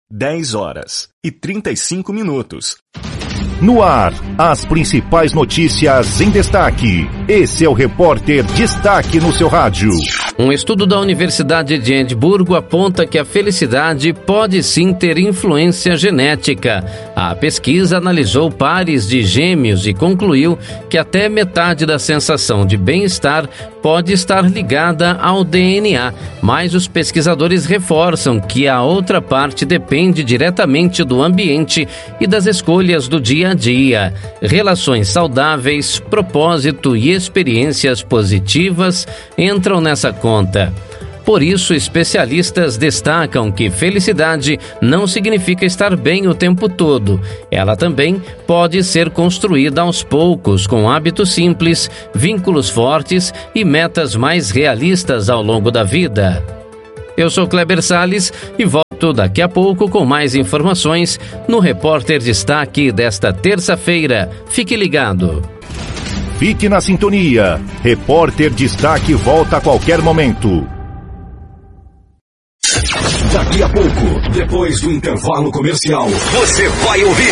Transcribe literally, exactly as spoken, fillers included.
dez horas e trinta e cinco minutos. No ar, as principais notícias em destaque. Esse é o Repórter Destaque no seu rádio. Um estudo da Universidade de Edimburgo aponta que a felicidade pode sim ter influência genética. A pesquisa analisou pares de gêmeos e concluiu que até metade da sensação de bem-estar pode estar ligada ao D N A, mas os pesquisadores reforçam que a outra parte depende diretamente do ambiente e das escolhas do dia a dia. Relações saudáveis, propósito e experiências positivas entram nessa conta. Por isso, especialistas destacam que felicidade não significa estar bem o tempo todo. Ela também pode ser construída aos poucos, com hábitos simples, vínculos fortes e metas mais realistas ao longo da vida. Eu sou Kleber Salles e volto daqui a pouco com mais informações no Repórter Destaque desta terça-feira. Fique ligado. Fique na sintonia. Repórter Destaque volta a qualquer momento. Daqui a pouco, depois do intervalo comercial, você vai ouvir